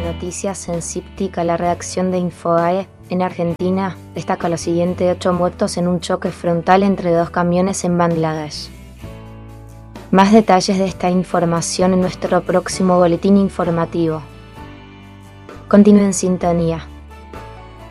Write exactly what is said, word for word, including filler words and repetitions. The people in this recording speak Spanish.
noticias en Ciptic a la redacción de Infobae. En Argentina destaca lo siguiente: ocho muertos en un choque frontal entre dos camiones en Bangladesh. Más detalles de esta información en nuestro próximo boletín informativo. Continúen en sintonía.